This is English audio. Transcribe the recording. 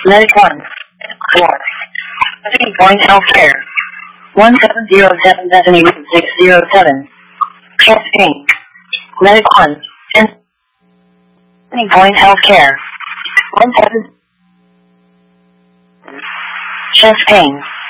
Medic 1. 4. City Point Healthcare. 1707-607. Chest pain. Medic 1. City Point Healthcare. 17. Chest pain.